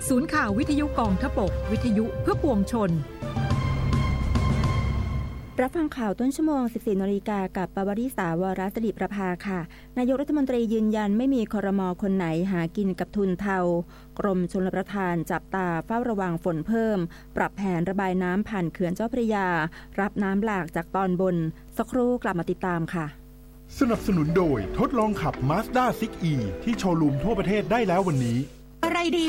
ศูนย์ข่าววิทยุกองทพบกวิทยุเพื่อปวงชนรับฟังข่าวต้นชั่วโมง 14 น.กับปวริษาวรศิริประภาค่ะนายกรัฐมนตรียืนยันไม่มีครม.คนไหนหากินกับทุนเทากรมชลประทานจับตาเฝ้าระวังฝนเพิ่มปรับแผนระบายน้ำผ่านเขื่อนเจ้าพระยารับน้ำหลากจากตอนบนสักครู่กลับมาติดตามค่ะสนับสนุนโดยทดลองขับ Mazda 6e ที่โชว์รูมทั่วประเทศได้แล้ววันนี้อะไรดี